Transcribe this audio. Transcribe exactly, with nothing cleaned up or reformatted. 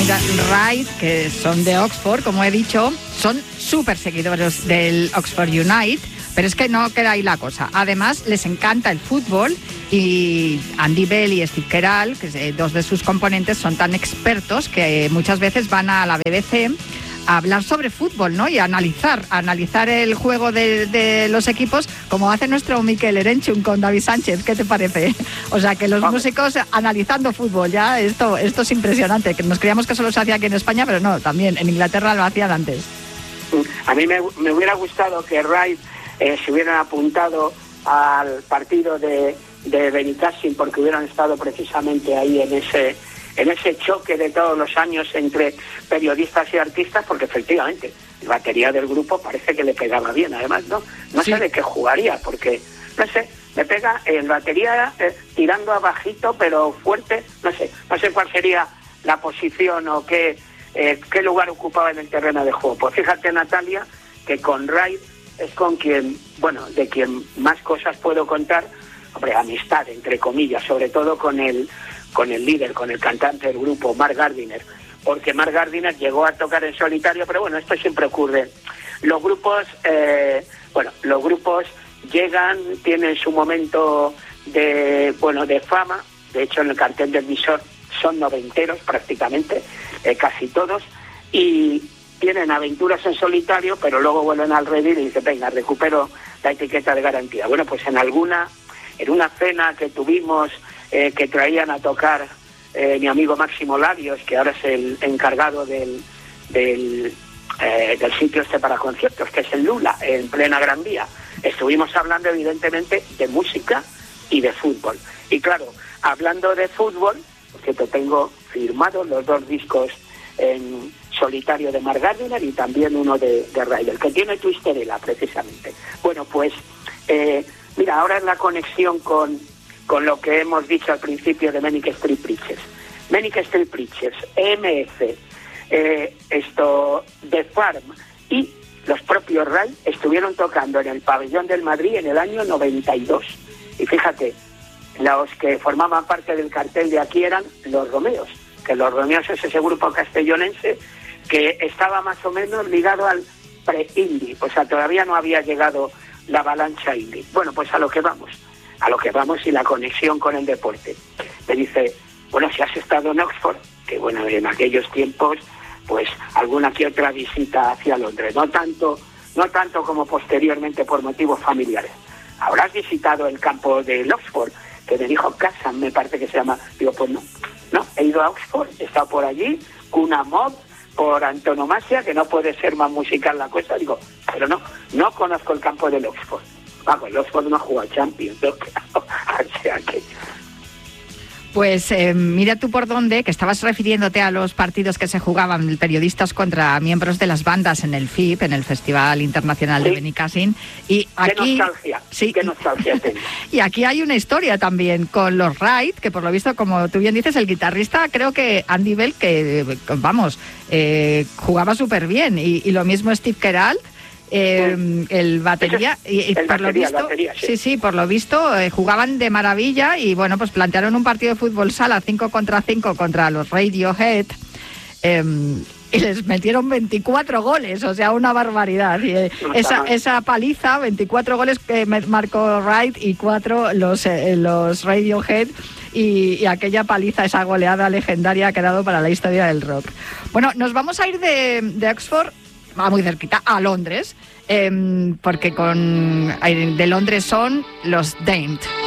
mira, Wright, que son de Oxford, como he dicho, son súper seguidores del Oxford United, pero es que no queda ahí la cosa. Además, les encanta el fútbol y Andy Bell y Steve Carell, que es, dos de sus componentes, son tan expertos que muchas veces van a la B B C a hablar sobre fútbol, ¿no? Y a analizar, a analizar el juego de, de los equipos, como hace nuestro Mikel Erenchun con David Sánchez. ¿Qué te parece? O sea, que los Vamos. músicos analizando fútbol, ya esto, esto es impresionante. Que nos creíamos que solo se hacía aquí en España, pero no, también en Inglaterra lo hacían antes. A mí me, me hubiera gustado que Wright eh, se hubieran apuntado al partido de, de Benicassim, porque hubieran estado precisamente ahí en ese en ese choque de todos los años entre periodistas y artistas, porque efectivamente la batería del grupo parece que le pegaba bien. Además, no no sí. sé de qué jugaría, porque, no sé, me pega en batería eh, tirando a bajito, pero fuerte, no sé, no sé cuál sería la posición o qué, eh, qué lugar ocupaba en el terreno de juego. Pues fíjate, Natalia, que con Wright es con quien, bueno, de quien más cosas puedo contar, hombre, amistad, entre comillas, sobre todo con el con el líder, con el cantante del grupo, Mark Gardiner, porque Mark Gardiner llegó a tocar en solitario, pero bueno, esto siempre ocurre. Los grupos, eh, bueno, los grupos llegan, tienen su momento de, bueno, de fama. De hecho, en el cartel del visor son noventeros prácticamente, eh, casi todos, y tienen aventuras en solitario, pero luego vuelven al redil y dicen, venga, recupero la etiqueta de garantía. Bueno, pues en alguna, en una cena que tuvimos, Eh, que traían a tocar eh, mi amigo Máximo Labios, que ahora es el encargado del del, eh, del sitio este para conciertos, que es el Lula, en plena Gran Vía. Estuvimos hablando evidentemente de música y de fútbol. Y claro, hablando de fútbol, porque te tengo firmados los dos discos en solitario de Mark Gardiner y también uno de, de Wright, el que tiene Twisterella, precisamente. Bueno, pues, eh, mira, ahora es la conexión con con lo que hemos dicho al principio de Manic Street Preachers. Manic Street Preachers, E M F, eh, esto, The Farm y los propios Wright estuvieron tocando en el Pabellón del Madrid en el año noventa y dos. Y fíjate, los que formaban parte del cartel de aquí eran los Romeos, que los Romeos es ese grupo castellonense que estaba más o menos ligado al pre-indie, o sea, todavía no había llegado la avalancha indie. Bueno, pues a lo que vamos. a lo que vamos y la conexión con el deporte. Me dice, bueno, si has estado en Oxford, que bueno, en aquellos tiempos, pues alguna que otra visita hacia Londres, no tanto, no tanto como posteriormente por motivos familiares. Habrás visitado el campo del Oxford, que me dijo Kazan, me parece que se llama. Digo, pues no, no, he ido a Oxford, he estado por allí, Cuna Mob, por antonomasia, que no puede ser más musical la cosa. Digo, pero no, no conozco el campo del Oxford. Vamos, el Oxford no ha jugado Champions, ¿no? O sea que... Pues eh, mira tú por dónde, que estabas refiriéndote a los partidos que se jugaban periodistas contra miembros de las bandas en el F I P, en el Festival Internacional sí. de Benicassim. Y aquí, qué nostalgia, sí, qué nostalgia tengo. Y aquí hay una historia también con los Wright, que por lo visto, como tú bien dices, el guitarrista, creo que Andy Bell, que vamos, eh, jugaba súper bien. Y, y lo mismo Steve Carell. Eh, el batería y, y el por batería, lo visto batería, sí. sí sí por lo visto eh, jugaban de maravilla y bueno, pues plantearon un partido de fútbol sala cinco contra cinco contra los Radiohead eh, y les metieron veinticuatro goles, o sea, una barbaridad. Y, eh, no esa esa paliza, veinticuatro goles que marcó Wright y cuatro los eh, los Radiohead. Y, y aquella paliza, esa goleada legendaria ha quedado para la historia del rock. Bueno, nos vamos a ir de, de Oxford, va muy cerquita, a Londres, eh, porque con de Londres son los Damned.